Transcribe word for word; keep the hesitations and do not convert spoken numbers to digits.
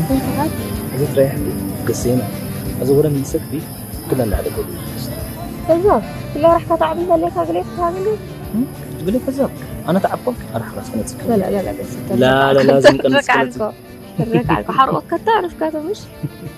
كنت غاد إذا تريح لي قسينا أزورا من سكبي كلنا نعرف اللي كذاب لا راح تتعب انت ليك اغليك تعملي تقول لي كذاب أنا تعبكم أنا خلاص كنت سكبي لا لا لا لا بس لا لا لازم كنت ترك عنكم ترك عنكم حرقك كتعرف كاتو مش